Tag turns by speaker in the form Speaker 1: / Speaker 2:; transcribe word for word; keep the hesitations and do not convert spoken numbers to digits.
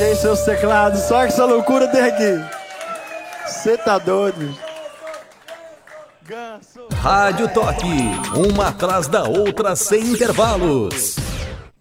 Speaker 1: Arranjei seus teclados, só que essa loucura tem aqui. Você tá doido?
Speaker 2: Rádio Toque, uma atrás da outra sem intervalos.